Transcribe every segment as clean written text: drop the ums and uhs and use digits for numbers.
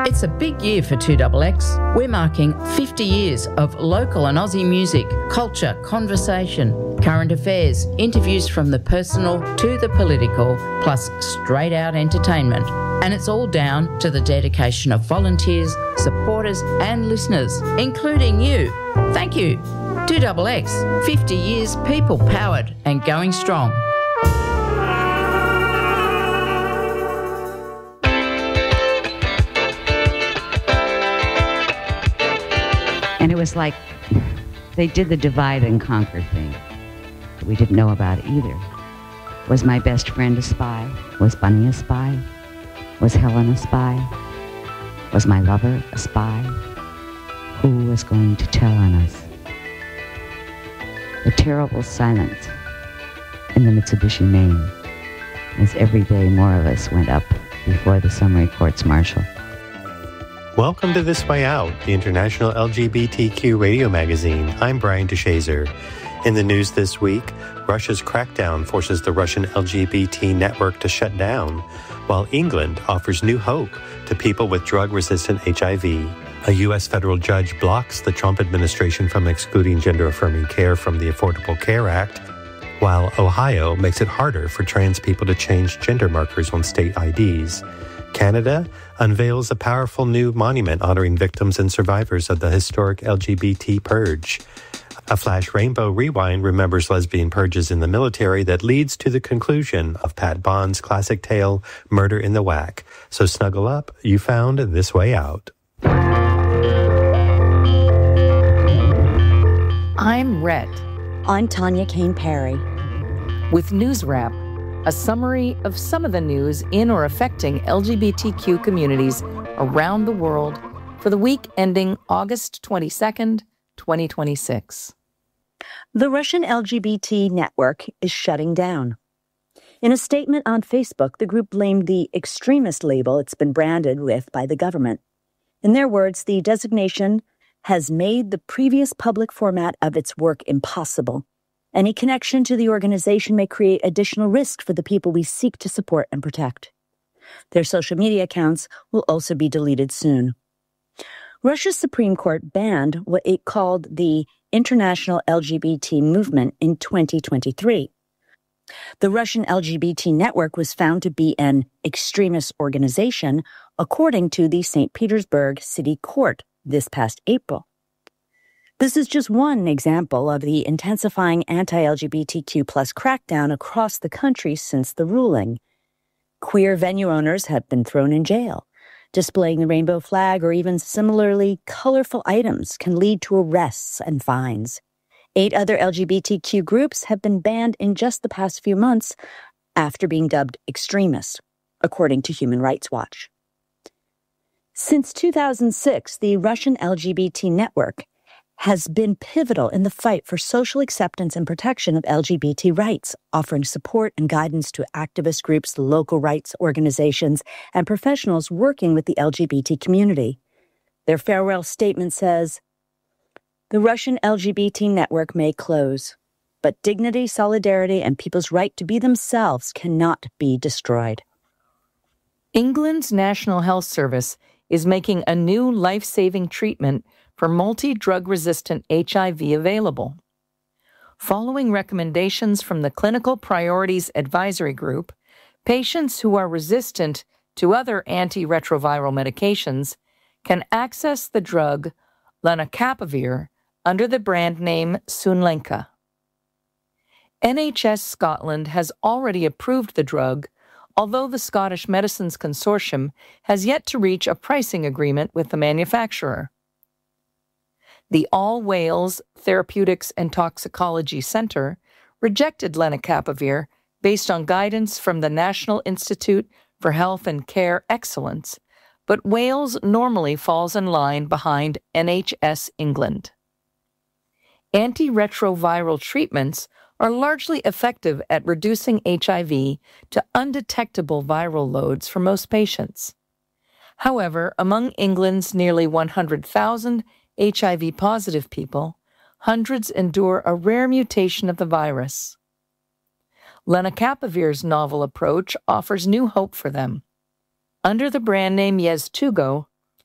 It's a big year for 2XX. We're marking 50 years of local and Aussie music, culture, conversation, current affairs, interviews from the personal to the political, plus straight out entertainment. And it's all down to the dedication of volunteers, supporters and listeners, including you. Thank you. 2XX, 50 years people powered and going strong. And it was like they did the divide and conquer thing that we didn't know about either. Was my best friend a spy? Was Bunny a spy? Was Helen a spy? Was my lover a spy? Who was going to tell on us? The terrible silence in the Mitsubishi Maine as every day more of us went up before the summary courts-martial. Welcome to This Way Out, the international LGBTQ radio magazine. I'm Brian DeShazer. In the news this week, Russia's crackdown forces the Russian LGBT network to shut down, while England offers new hope to people with drug-resistant HIV. A U.S. federal judge blocks the Trump administration from excluding gender-affirming care from the Affordable Care Act, while Ohio makes it harder for trans people to change gender markers on state IDs. Canada unveils a powerful new monument honoring victims and survivors of the historic LGBT purge. A Flash Rainbow Rewind remembers lesbian purges in the military that leads to the conclusion of Pat Bond's classic tale, Murder in the Whack. So snuggle up, you found This Way Out. I'm Rhett. I'm Tanya Kane Perry. With News Wrap, a summary of some of the news in or affecting LGBTQ communities around the world for the week ending August 22nd, 2026. The Russian LGBT network is shutting down. In a statement on Facebook, the group blamed the extremist label it's been branded with by the government. In their words, the designation has made the previous public format of its work impossible. Any connection to the organization may create additional risk for the people we seek to support and protect. Their social media accounts will also be deleted soon. Russia's Supreme Court banned what it called the International LGBT Movement in 2023. The Russian LGBT network was found to be an extremist organization, according to the St. Petersburg City Court this past April. This is just one example of the intensifying anti-LGBTQ+ crackdown across the country since the ruling. Queer venue owners have been thrown in jail. Displaying the rainbow flag or even similarly colorful items can lead to arrests and fines. 8 other LGBTQ groups have been banned in just the past few months after being dubbed extremists, according to Human Rights Watch. Since 2006, the Russian LGBT network has been pivotal in the fight for social acceptance and protection of LGBT rights, offering support and guidance to activist groups, local rights organizations, and professionals working with the LGBT community. Their farewell statement says, "The Russian LGBT network may close, but dignity, solidarity, and people's right to be themselves cannot be destroyed." England's National Health Service is making a new life-saving treatment for multi-drug-resistant HIV available. Following recommendations from the Clinical Priorities Advisory Group, patients who are resistant to other antiretroviral medications can access the drug lenacapavir under the brand name Sunlenca. NHS Scotland has already approved the drug, although the Scottish Medicines Consortium has yet to reach a pricing agreement with the manufacturer. The All Wales Therapeutics and Toxicology Centre rejected lenacapavir based on guidance from the National Institute for Health and Care Excellence, but Wales normally falls in line behind NHS England. Antiretroviral treatments are largely effective at reducing HIV to undetectable viral loads for most patients. However, among England's nearly 100,000 HIV-positive people, hundreds endure a rare mutation of the virus. Lenacapavir's novel approach offers new hope for them. Under the brand name Yeztugo,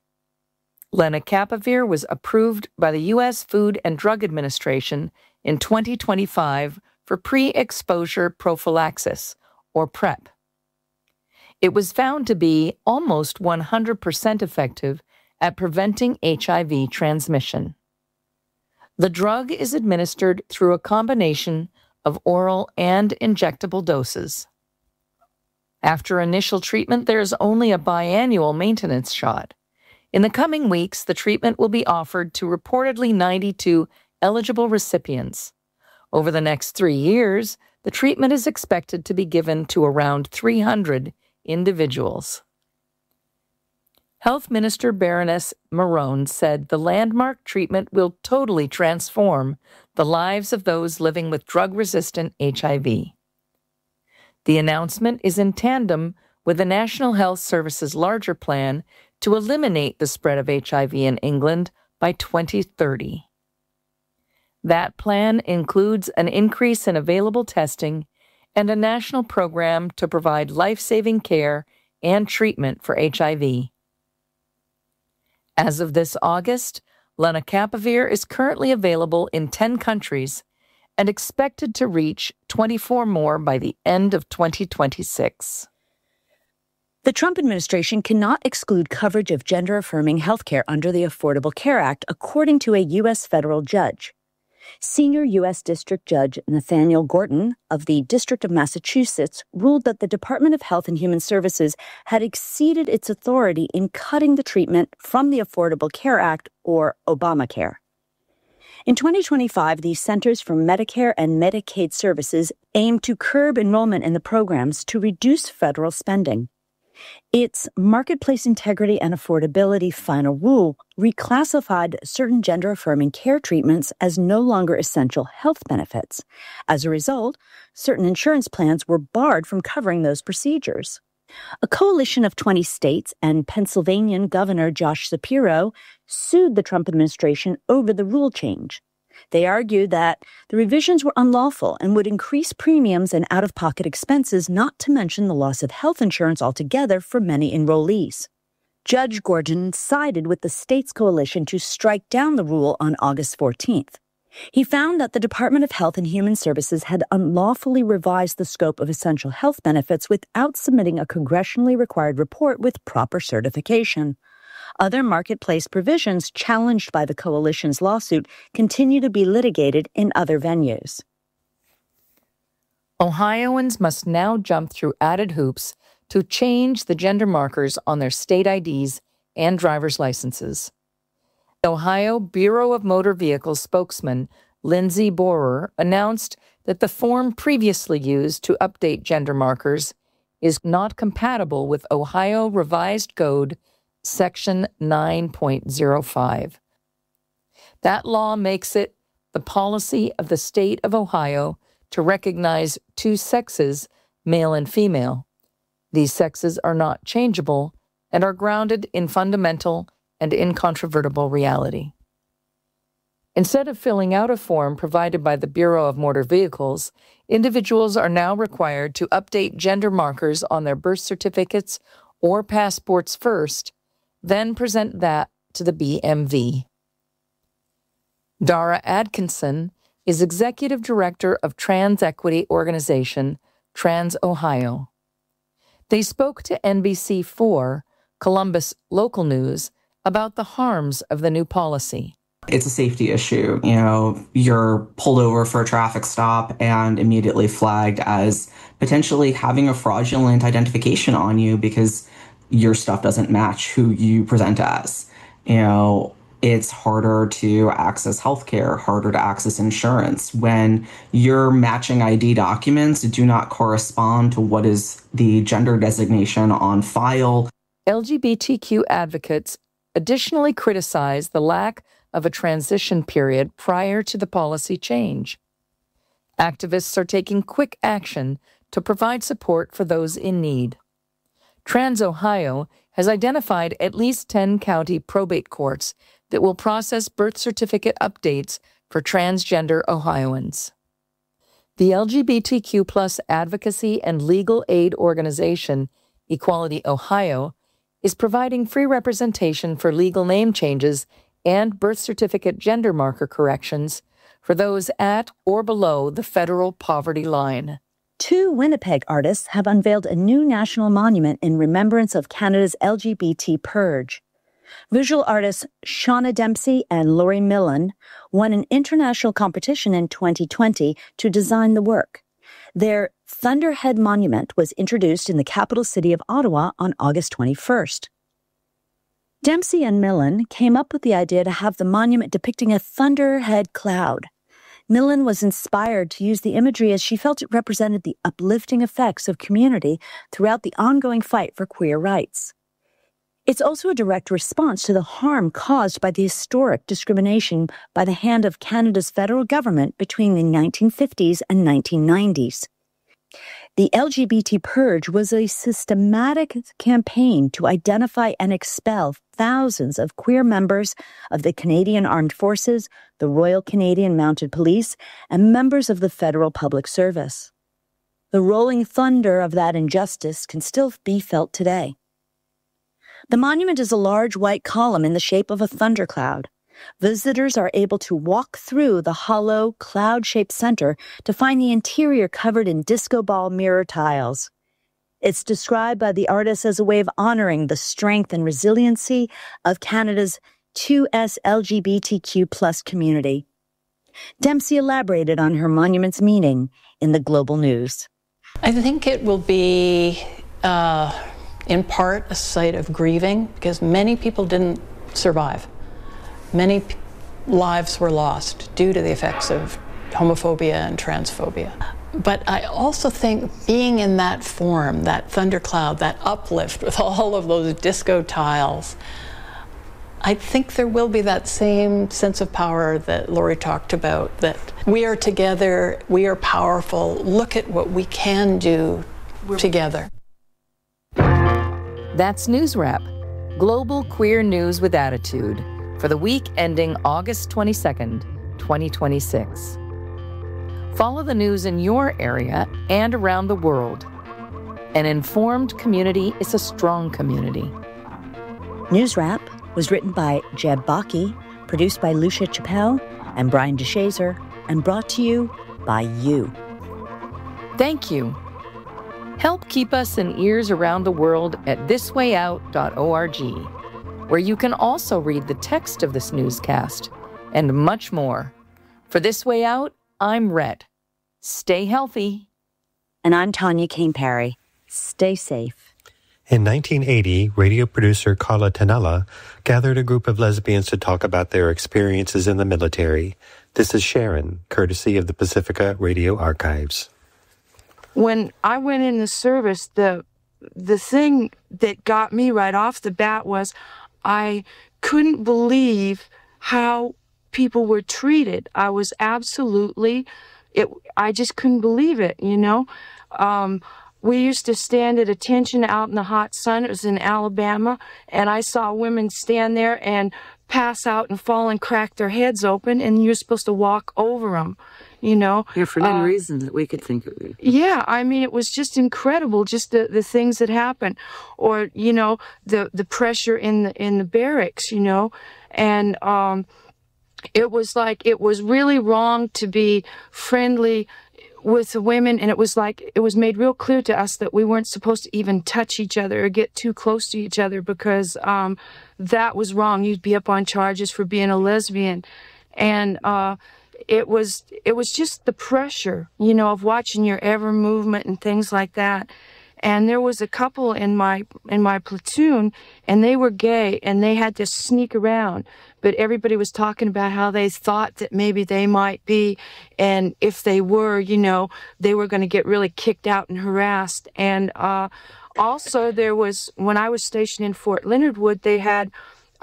Lenacapavir was approved by the U.S. Food and Drug Administration in 2025 for pre-exposure prophylaxis, or PrEP. It was found to be almost 100% effective at preventing HIV transmission. The drug is administered through a combination of oral and injectable doses. After initial treatment, there is only a biannual maintenance shot. In the coming weeks, the treatment will be offered to reportedly 92 eligible recipients. Over the next 3 years, the treatment is expected to be given to around 300 individuals. Health Minister Baroness Marone said the landmark treatment will totally transform the lives of those living with drug-resistant HIV. The announcement is in tandem with the National Health Service's larger plan to eliminate the spread of HIV in England by 2030. That plan includes an increase in available testing and a national program to provide life-saving care and treatment for HIV. As of this August, lenacapavir is currently available in 10 countries and expected to reach 24 more by the end of 2026. The Trump administration cannot exclude coverage of gender-affirming health care under the Affordable Care Act, according to a U.S. federal judge. Senior U.S. District Judge Nathaniel Gorton of the District of Massachusetts ruled that the Department of Health and Human Services had exceeded its authority in cutting the treatment from the Affordable Care Act, or Obamacare. In 2025, the Centers for Medicare and Medicaid Services aimed to curb enrollment in the programs to reduce federal spending. Its Marketplace Integrity and Affordability final rule reclassified certain gender-affirming care treatments as no longer essential health benefits. As a result, certain insurance plans were barred from covering those procedures. A coalition of 20 states and Pennsylvanian Governor Josh Shapiro sued the Trump administration over the rule change. They argued that the revisions were unlawful and would increase premiums and out-of-pocket expenses, not to mention the loss of health insurance altogether for many enrollees. Judge Gorton sided with the states' coalition to strike down the rule on August 14th. He found that the Department of Health and Human Services had unlawfully revised the scope of essential health benefits without submitting a congressionally required report with proper certification. Other marketplace provisions challenged by the coalition's lawsuit continue to be litigated in other venues. Ohioans must now jump through added hoops to change the gender markers on their state IDs and driver's licenses. The Ohio Bureau of Motor Vehicles spokesman Lindsay Borer announced that the form previously used to update gender markers is not compatible with Ohio Revised Code Section 9.05. That law makes it the policy of the state of Ohio to recognize two sexes, male and female. These sexes are not changeable and are grounded in fundamental and incontrovertible reality. Instead of filling out a form provided by the Bureau of Motor Vehicles, individuals are now required to update gender markers on their birth certificates or passports first, then present that to the BMV. Dara Atkinson is Executive Director of Trans Equity Organization, Trans Ohio. They spoke to NBC4, Columbus Local News, about the harms of the new policy. It's a safety issue. You're pulled over for a traffic stop and immediately flagged as potentially having a fraudulent identification on you because your stuff doesn't match who you present as. It's harder to access healthcare, harder to access insurance when your matching ID documents do not correspond to what is the gender designation on file. LGBTQ advocates additionally criticize the lack of a transition period prior to the policy change. Activists are taking quick action to provide support for those in need. Trans Ohio has identified at least 10 county probate courts that will process birth certificate updates for transgender Ohioans. The LGBTQ+ advocacy and legal aid organization, Equality Ohio, is providing free representation for legal name changes and birth certificate gender marker corrections for those at or below the federal poverty line. 2 Winnipeg artists have unveiled a new national monument in remembrance of Canada's LGBT purge. Visual artists Shauna Dempsey and Laurie Millen won an international competition in 2020 to design the work. Their Thunderhead Monument was introduced in the capital city of Ottawa on August 21st. Dempsey and Millen came up with the idea to have the monument depicting a thunderhead cloud. Millen was inspired to use the imagery as she felt it represented the uplifting effects of community throughout the ongoing fight for queer rights. It's also a direct response to the harm caused by the historic discrimination by the hand of Canada's federal government between the 1950s and 1990s. The LGBT purge was a systematic campaign to identify and expel thousands of queer members of the Canadian Armed Forces, the Royal Canadian Mounted Police, and members of the Federal Public Service. The rolling thunder of that injustice can still be felt today. The monument is a large white column in the shape of a thundercloud. Visitors are able to walk through the hollow, cloud-shaped center to find the interior covered in disco ball mirror tiles. It's described by the artist as a way of honoring the strength and resiliency of Canada's 2S LGBTQ+ community. Dempsey elaborated on her monument's meaning in the Global News. I think it will be, in part, a site of grieving because many people didn't survive. Many lives were lost due to the effects of homophobia and transphobia. But I also think being in that form, that thundercloud, that uplift with all of those disco tiles, I think there will be that same sense of power that Laurie talked about, that we are together, we are powerful, look at what we can do together. That's News Wrap, global queer news with attitude, for the week ending August 22nd, 2026. Follow the news in your area and around the world. An informed community is a strong community. News Wrap was written by Jeb Bakke, produced by Lucia Chappelle and Brian DeShazer, and brought to you by you. Thank you. Help keep us in ears around the world at thiswayout.org, where you can also read the text of this newscast and much more. For This Way Out, I'm Rhett. Stay healthy. And I'm Tanya Kane-Parry. Stay safe. In 1980, radio producer Carla Tanella gathered a group of lesbians to talk about their experiences in the military. This is Sharon, courtesy of the Pacifica Radio Archives. When I went in the service, the thing that got me right off the bat was I couldn't believe how people were treated. I was absolutely, I just couldn't believe it, you know. We used to stand at attention out in the hot sun. It was in Alabama, and I saw women stand there and pass out and fall and crack their heads open, and you're supposed to walk over them, you know. Yeah, for any reason that we could think of it. Yeah, I mean, it was just incredible, just the things that happened. Or, you know, the pressure in the barracks, you know. And it was like, it was really wrong to be friendly with the women, and it was like, it was made real clear to us that we weren't supposed to even touch each other or get too close to each other because that was wrong. You'd be up on charges for being a lesbian. And it was just the pressure, you know, of watching your every movement and things like that. And there was a couple in my platoon, and they were gay, and they had to sneak around. But everybody was talking about how they thought that maybe they might be, and if they were, you know, they were going to get really kicked out and harassed. And also there was, when I was stationed in Fort Leonard Wood, they had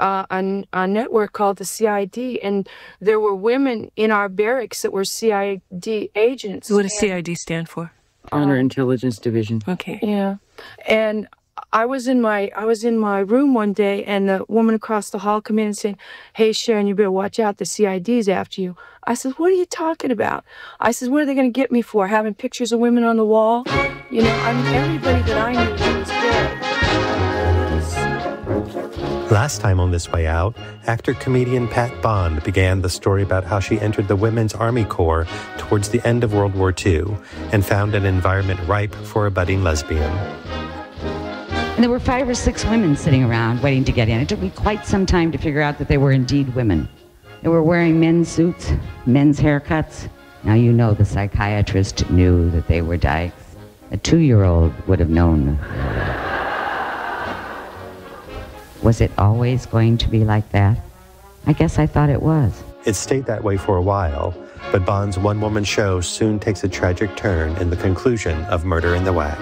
a network called the CID, and there were women in our barracks that were CID agents. What does CID stand for? Counterintelligence Division. Okay. Yeah. And I was in my room one day, and the woman across the hall came in and said, "Hey, Sharon, you better watch out. The CID's after you." I said, "What are you talking about?" I said, "What are they going to get me for? Having pictures of women on the wall?" You know, I mean, everybody that I knew was gay. Last time on This Way Out, actor-comedian Pat Bond began the story about how she entered the Women's Army Corps towards the end of World War II and found an environment ripe for a budding lesbian. And there were 5 or 6 women sitting around waiting to get in. It took me quite some time to figure out that they were indeed women. They were wearing men's suits, men's haircuts. Now you know the psychiatrist knew that they were dykes. A 2-year-old would have known. Was it always going to be like that? I guess I thought it was. It stayed that way for a while, but Bond's one-woman show soon takes a tragic turn in the conclusion of Murder in the Whack.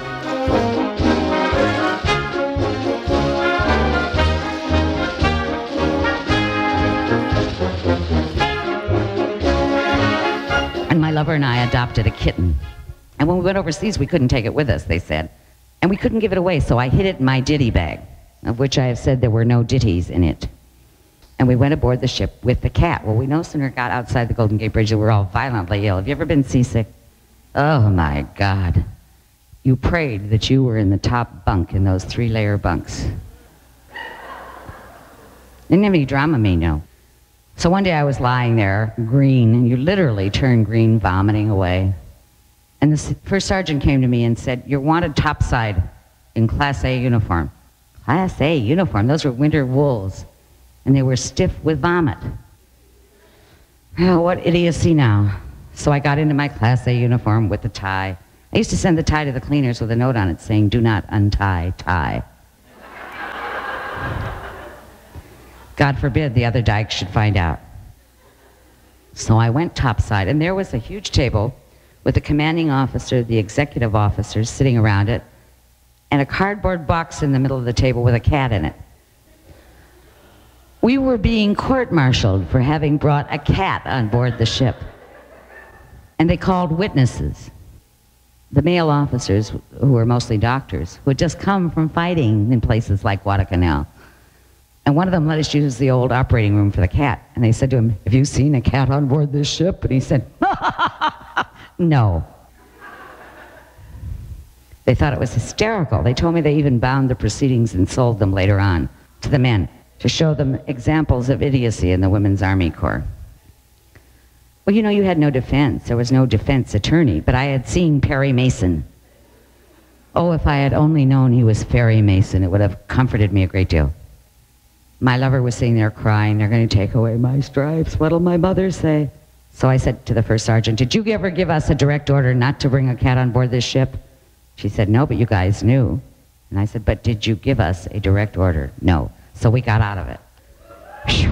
And my lover and I adopted a kitten. And when we went overseas, we couldn't take it with us, they said. And we couldn't give it away, so I hid it in my ditty bag, of which I have said there were no ditties in it. And we went aboard the ship with the cat. Well, we no sooner got outside the Golden Gate Bridge than we were all violently ill. Have you ever been seasick? Oh, my God. You prayed that you were in the top bunk in those 3-layer bunks. Didn't have any Dramamine, no. So one day I was lying there, green, and you literally turned green, vomiting away. And the first sergeant came to me and said, "You're wanted topside in Class A uniform." Class A uniform? Those were winter wools. And they were stiff with vomit. Oh, what idiocy now. So I got into my Class A uniform with the tie. I used to send the tie to the cleaners with a note on it saying, "Do not untie tie." God forbid the other dykes should find out. So I went topside, and there was a huge table with the commanding officer, the executive officers sitting around it, and a cardboard box in the middle of the table with a cat in it. We were being court-martialed for having brought a cat on board the ship. And they called witnesses. The male officers, who were mostly doctors, who had just come from fighting in places like Guadalcanal. And one of them let us use the old operating room for the cat. And they said to him, "Have you seen a cat on board this ship?" And he said, "No." They thought it was hysterical. They told me they even bound the proceedings and sold them later on to the men to show them examples of idiocy in the Women's Army Corps. Well, you know, you had no defense. There was no defense attorney, but I had seen Perry Mason. Oh, if I had only known he was Ferry Mason, it would have comforted me a great deal. My lover was sitting there crying, "They're going to take away my stripes. What'll my mother say?" So I said to the first sergeant, "Did you ever give us a direct order not to bring a cat on board this ship?" She said, "No, but you guys knew." And I said, "But did you give us a direct order?" "No." So we got out of it. Whew.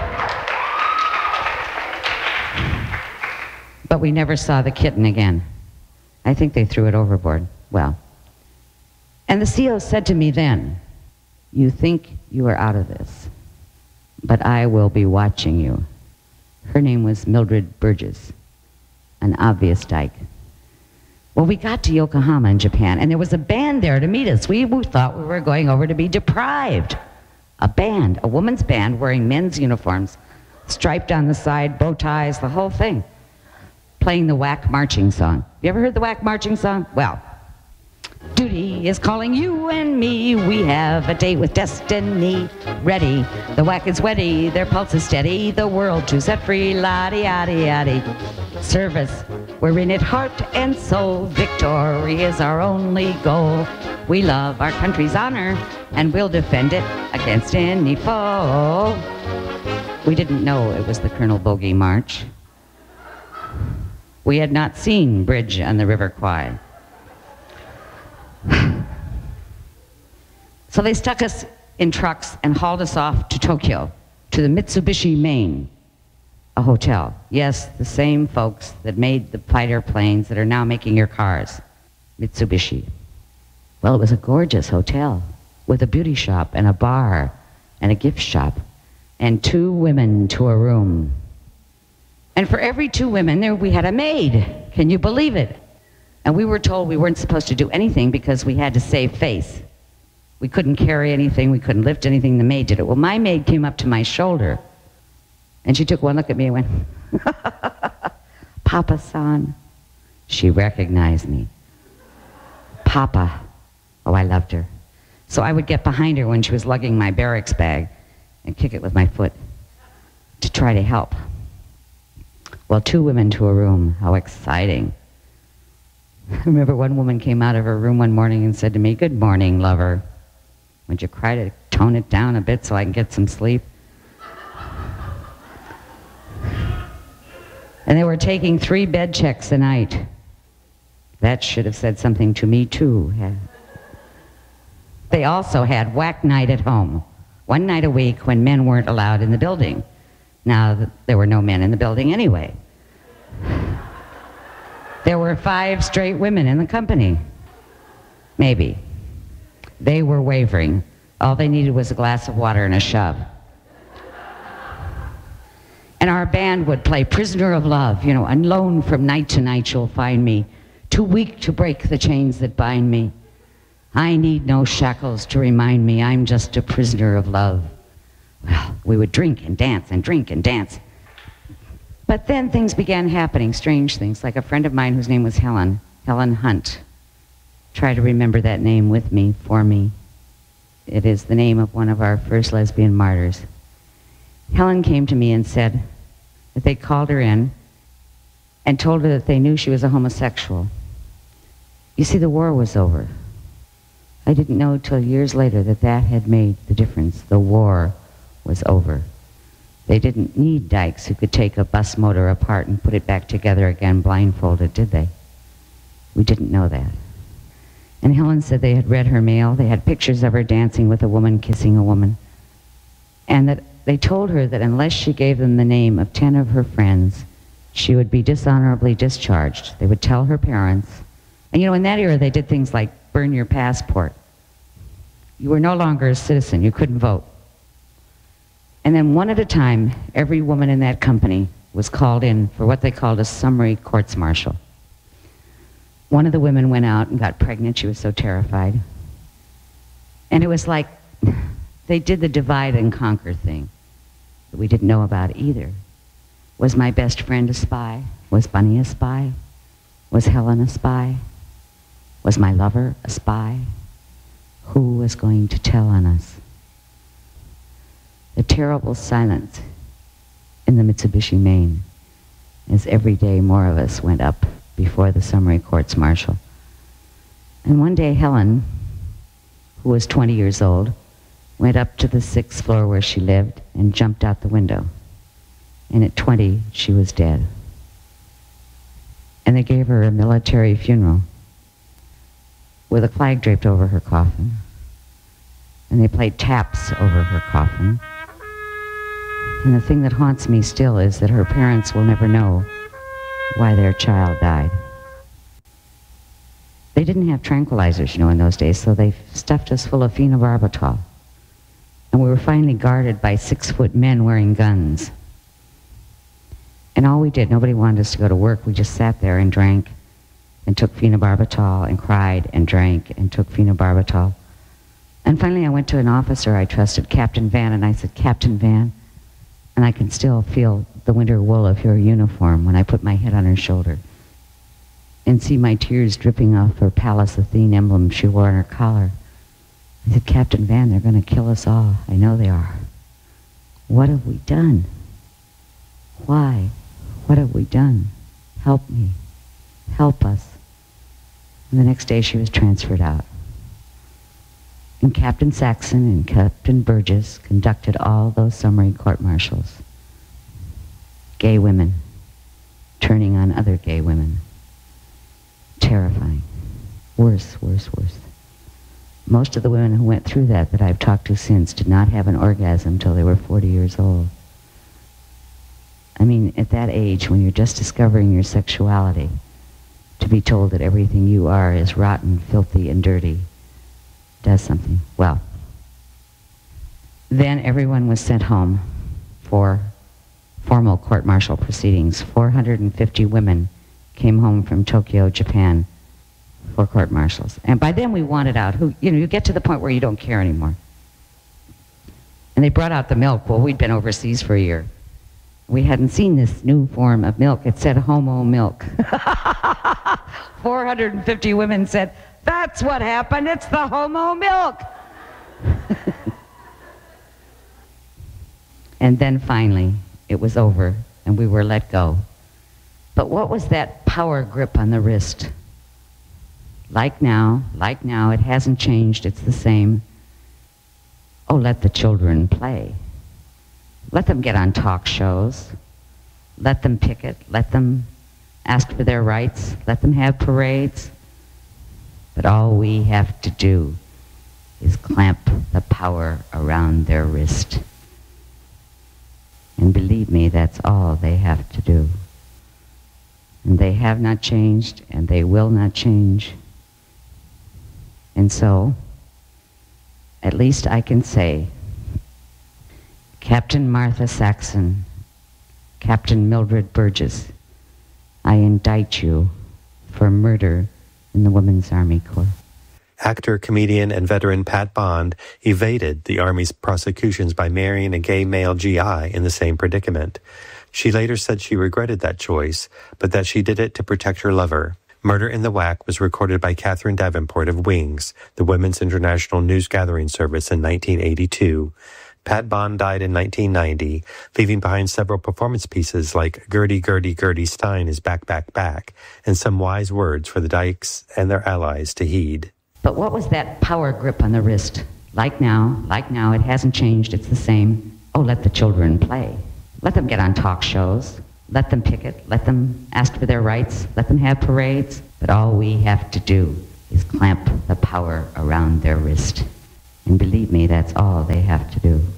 But we never saw the kitten again. I think they threw it overboard. Well. And the CO said to me then, "You think you are out of this, but I will be watching you." Her name was Mildred Burgess, an obvious dyke. Well, we got to Yokohama in Japan, and there was a band there to meet us. We thought we were going over to be deprived. A band, a woman's band wearing men's uniforms, striped on the side, bow ties, the whole thing, playing the Whack marching song. You ever heard the Whack marching song? Well, duty is calling you and me. We have a date with destiny. Ready, the Whack is ready. Their pulse is steady. The world to set free. La-di-ya-di-ya-di. Service, we're in it heart and soul. Victory is our only goal. We love our country's honor, and we'll defend it against any foe. We didn't know it was the Colonel Bogey March. We had not seen Bridge on the River Kwai. So they stuck us in trucks and hauled us off to Tokyo, to the Mitsubishi Maine, a hotel. Yes, the same folks that made the fighter planes that are now making your cars, Mitsubishi. Well, it was a gorgeous hotel with a beauty shop and a bar and a gift shop and 2 women to a room. And for every 2 women there, we had a maid. Can you believe it? And we were told we weren't supposed to do anything because we had to save face. We couldn't carry anything. We couldn't lift anything. The maid did it. Well, my maid came up to my shoulder, and she took one look at me and went, "Papa-san." She recognized me. Papa. Oh, I loved her. So I would get behind her when she was lugging my barracks bag and kick it with my foot to try to help. Well, 2 women to a room. How exciting. I remember one woman came out of her room one morning and said to me, "Good morning, lover. Would you try to tone it down a bit so I can get some sleep?" And they were taking 3 bed checks a night. That should have said something to me, too. They also had whack night at home, 1 night a week when men weren't allowed in the building. Now, there were no men in the building anyway. There were 5 straight women in the company. Maybe. They were wavering. All they needed was a glass of water and a shove. And our band would play Prisoner of Love, you know, alone from night to night you'll find me, too weak to break the chains that bind me. I need no shackles to remind me I'm just a prisoner of love. Well, we would drink and dance and drink and dance. But then things began happening, strange things, like a friend of mine whose name was Helen Hunt. Try to remember that name with me, for me. It is the name of one of our first lesbian martyrs. Helen came to me and said that they called her in and told her that they knew she was a homosexual. You see, the war was over. I didn't know till years later that that had made the difference. The war was over. They didn't need dykes who could take a bus motor apart and put it back together again blindfolded, did they? We didn't know that. And Helen said they had read her mail. They had pictures of her dancing with a woman, kissing a woman. And that they told her that unless she gave them the name of 10 of her friends, she would be dishonorably discharged. They would tell her parents. And you know, in that era, they did things like burn your passport. You were no longer a citizen. You couldn't vote. And then one at a time, every woman in that company was called in for what they called a summary courts-martial. One of the women went out and got pregnant. She was so terrified. And it was like they did the divide and conquer thing that we didn't know about either. Was my best friend a spy? Was Bunny a spy? Was Helen a spy? Was my lover a spy? Who was going to tell on us? The terrible silence in the Mitsubishi Maine as every day more of us went up before the summary courts-martial. And one day Helen, who was 20 years old, went up to the 6th floor where she lived and jumped out the window. And at 20, she was dead. And they gave her a military funeral with a flag draped over her coffin. And they played taps over her coffin. And the thing that haunts me still is that her parents will never know why their child died. They didn't have tranquilizers, you know, in those days, so they stuffed us full of phenobarbital. And we were finally guarded by 6-foot men wearing guns. And all we did, nobody wanted us to go to work. We just sat there and drank and took phenobarbital and cried and drank and took phenobarbital. And finally I went to an officer I trusted, Captain Van, and I said, "Captain Van," and I can still feel the winter wool of your uniform when I put my head on her shoulder and see my tears dripping off her Pallas Athene emblem she wore on her collar. I said, "Captain Van, they're going to kill us all. I know they are. What have we done? Why? What have we done? Help me. Help us." And the next day she was transferred out. And Captain Saxon and Captain Burgess conducted all those summary court-martials. Gay women turning on other gay women. Terrifying. Worse, worse, worse. Most of the women who went through that I've talked to since did not have an orgasm till they were 40 years old. I mean, at that age, when you're just discovering your sexuality, to be told that everything you are is rotten, filthy, and dirty does something. Well, then everyone was sent home for formal court-martial proceedings. 450 women came home from Tokyo, Japan, for court-martials. And by then we wanted out. You get to the point where you don't care anymore. And they brought out the milk. Well, we'd been overseas for a year. We hadn't seen this new form of milk. It said homo milk. 450 women said, "That's what happened. It's the homo milk." And then finally, it was over, and we were let go. But what was that power grip on the wrist? Like now, it hasn't changed, it's the same. Oh, let the children play. Let them get on talk shows. Let them picket. Let them ask for their rights. Let them have parades. But all we have to do is clamp the power around their wrist. And believe me, that's all they have to do. And they have not changed, and they will not change. And so, at least I can say, Captain Martha Saxon, Captain Mildred Burgess, I indict you for murder in the Women's Army Corps. Actor, comedian, and veteran Pat Bond evaded the Army's prosecutions by marrying a gay male GI in the same predicament. She later said she regretted that choice, but that she did it to protect her lover. Murder in the WAC was recorded by Catherine Davenport of Wings, the Women's International News Gathering Service, in 1982. Pat Bond died in 1990, leaving behind several performance pieces like Gertie, Gertie, Gertie Stein is back, back, back, and some wise words for the Dykes and their allies to heed. But what was that power grip on the wrist? Like now, it hasn't changed, it's the same. Oh, let the children play. Let them get on talk shows. Let them picket. Let them ask for their rights. Let them have parades. But all we have to do is clamp the power around their wrist. And believe me, that's all they have to do.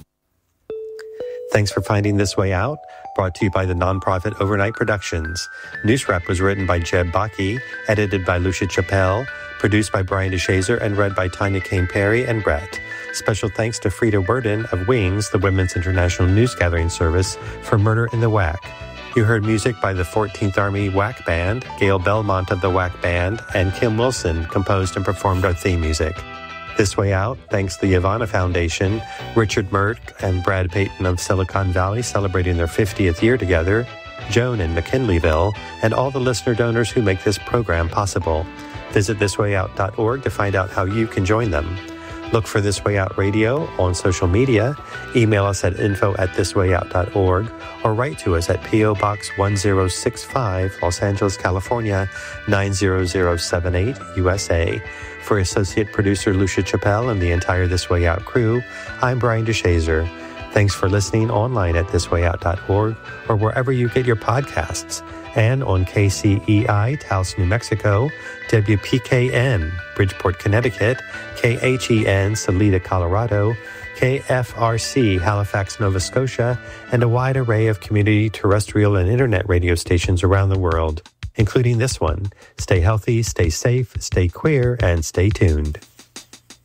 Thanks for finding This Way Out, brought to you by the nonprofit Overnight Productions. News Wrap was written by Jeb Baki, edited by Lucia Chappelle, produced by Brian DeShazer, and read by Tanya Kane Perry and Brett. Special thanks to Frida Worden of Wings, the Women's International News Gathering Service, for Murder in the WAC. You heard music by the 14th Army WAC Band, Gail Belmont of the WAC Band, and Kim Wilson composed and performed our theme music. This Way Out, thanks to the Ivana Foundation, Richard Merck and Brad Payton of Silicon Valley celebrating their 50th year together, Joan in McKinleyville, and all the listener donors who make this program possible. Visit thiswayout.org to find out how you can join them. Look for This Way Out Radio on social media, email us at info@thiswayout.org, or write to us at P.O. Box 1065, Los Angeles, California, 90078, USA. For Associate Producer Lucia Chappelle and the entire This Way Out crew, I'm Brian DeShazer. Thanks for listening online at thiswayout.org or wherever you get your podcasts, and on KCEI, Taos, New Mexico, WPKN, Bridgeport, Connecticut, KHEN, Salida, Colorado, KFRC, Halifax, Nova Scotia, and a wide array of community terrestrial and internet radio stations around the world, including this one. Stay healthy, stay safe, stay queer, and stay tuned.